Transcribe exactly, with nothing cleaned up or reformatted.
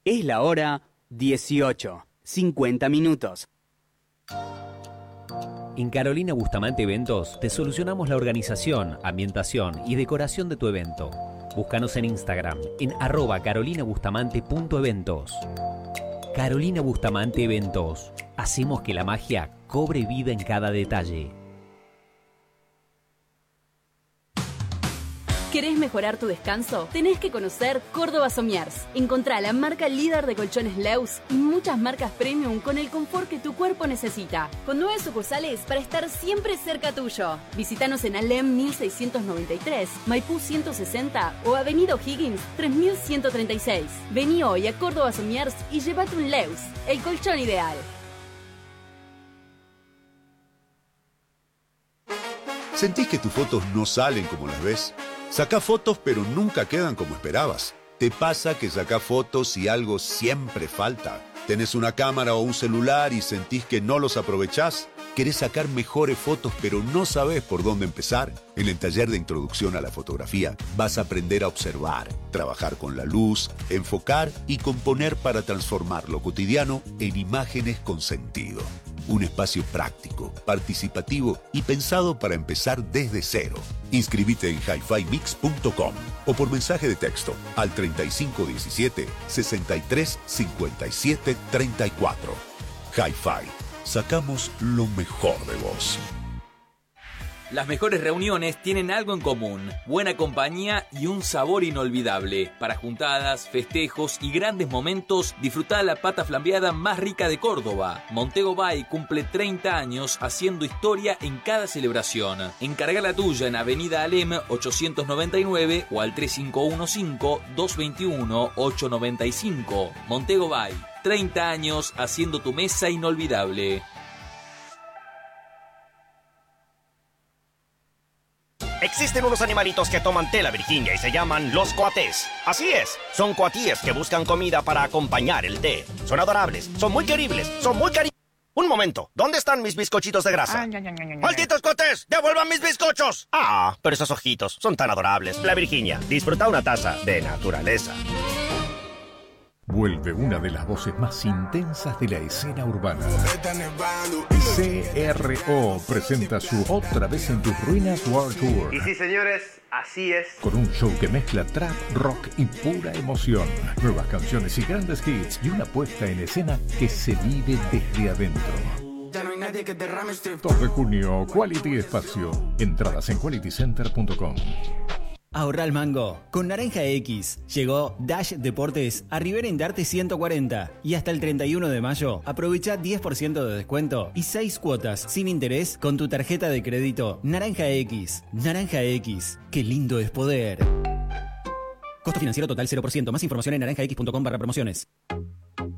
Es la hora dieciocho, cincuenta minutos. En Carolina Bustamante Eventos te solucionamos la organización, ambientación y decoración de tu evento. Búscanos en Instagram en arroba carolinabustamante punto eventos. Carolina Bustamante Eventos. Hacemos que la magia cobre vida en cada detalle. ¿Querés mejorar tu descanso? Tenés que conocer Córdoba Somiers. Encontrá la marca líder de colchones Leus y muchas marcas premium con el confort que tu cuerpo necesita. Con nueve sucursales para estar siempre cerca tuyo. Visítanos en Alem mil seiscientos noventa y tres, Maipú ciento sesenta o Avenida O'Higgins tres mil ciento treinta y seis. Vení hoy a Córdoba Somiers y llévate un Leus, el colchón ideal. ¿Sentís que tus fotos no salen como las ves? Sacá fotos pero nunca quedan como esperabas. ¿Te pasa que sacás fotos y algo siempre falta? ¿Tenés una cámara o un celular y sentís que no los aprovechás? ¿Querés sacar mejores fotos pero no sabés por dónde empezar? En el taller de introducción a la fotografía vas a aprender a observar, trabajar con la luz, enfocar y componer para transformar lo cotidiano en imágenes con sentido. Un espacio práctico, participativo y pensado para empezar desde cero. Inscribite en hi fi mix punto com o por mensaje de texto al treinta y cinco diecisiete, sesenta y tres cincuenta y siete treinta y cuatro. Hi-Fi. Sacamos lo mejor de vos. Las mejores reuniones tienen algo en común: buena compañía y un sabor inolvidable. Para juntadas, festejos y grandes momentos, disfrutá la pata flambeada más rica de Córdoba. Montego Bay cumple treinta años haciendo historia en cada celebración. Encarga la tuya en Avenida Alem ochocientos noventa y nueve o al tres cinco uno cinco, dos dos uno, ocho nueve cinco. Montego Bay, treinta años haciendo tu mesa inolvidable. Existen unos animalitos que toman tela, Virginia, y se llaman los coatés. Así es, son coatíes que buscan comida para acompañar el té. Son adorables, son muy queribles, son muy cari... Un momento, ¿dónde están mis bizcochitos de grasa? Ay, ay, ay, ay, ¡malditos coatés! ¡Devuelvan mis bizcochos! Ah, pero esos ojitos son tan adorables. La Virginia, disfruta una taza de naturaleza. Vuelve una de las voces más intensas de la escena urbana. C R O presenta su Otra vez en tus ruinas World Tour. Y sí, señores, así es. Con un show que mezcla trap, rock y pura emoción. Nuevas canciones y grandes hits y una puesta en escena que se vive desde adentro. Ya no hay nadie que derrame este... dos de junio, Quality Espacio. Entradas en quality center punto com. Ahorra el mango. Con Naranja X llegó Dash Deportes a Rivera Indarte ciento cuarenta y hasta el treinta y uno de mayo aprovecha diez por ciento de descuento y seis cuotas sin interés con tu tarjeta de crédito Naranja X. Naranja X, qué lindo es poder. Costo financiero total cero por ciento. Más información en naranja x punto com barra promociones.